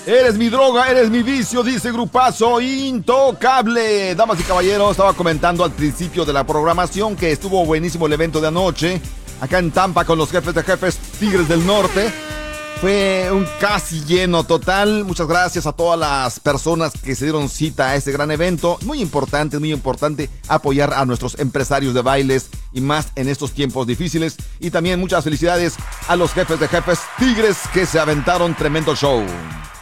Eres mi droga, eres mi vicio, dice Grupazo Intocable. Damas y caballeros, estaba comentando al principio de la programación que estuvo buenísimo el evento de anoche, acá en Tampa con los jefes de jefes Tigres del Norte. Fue un casi lleno total. Muchas gracias a todas las personas que se dieron cita a este gran evento. Muy importante apoyar a nuestros empresarios de bailes y más en estos tiempos difíciles. Y también muchas felicidades a los jefes de jefes Tigres que se aventaron tremendo show.